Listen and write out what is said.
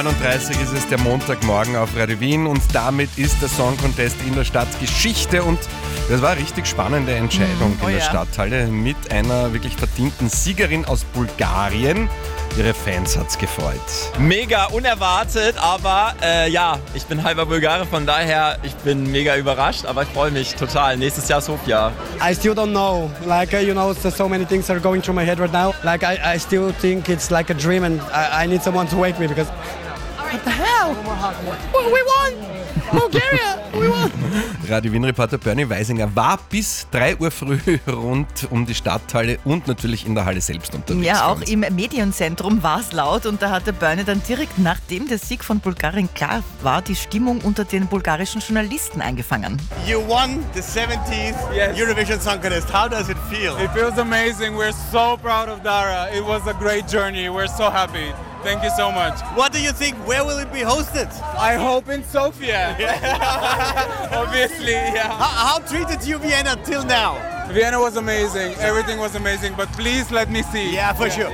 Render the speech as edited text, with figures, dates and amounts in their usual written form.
7:39 ist es, der Montagmorgen auf Radio Wien und damit ist der Song Contest in der Stadt Geschichte und das war eine richtig spannende Entscheidung in der Stadthalle mit einer wirklich verdienten Siegerin aus Bulgarien. Ihre Fans hat's gefreut. Mega unerwartet, aber ich bin halber Bulgare, von daher, ich bin mega überrascht, aber ich freue mich total. Nächstes Jahr Sofia. I still don't know. So many things are going through my head right now. I still think it's like a dream and I need someone to wake me because what the hell? We won! Bulgaria! We won! Radio Wien-Reporter Bernie Weisinger war bis 3 Uhr früh rund um die Stadthalle und natürlich in der Halle selbst unterwegs. Ja, auch im Medienzentrum war es laut und da hatte Bernie dann direkt nachdem der Sieg von Bulgarien klar war, die Stimmung unter den bulgarischen Journalisten eingefangen. You won the 70th Eurovision Song Contest. How does it feel? It feels amazing. We're so proud of Dara. It was a great journey. We're so happy. Thank you so much. What do you think? Where will it be hosted? I hope in Sofia. Obviously, yeah. How treated you Vienna till now? Vienna was amazing. Everything was amazing. But please let me see. Yeah, for sure.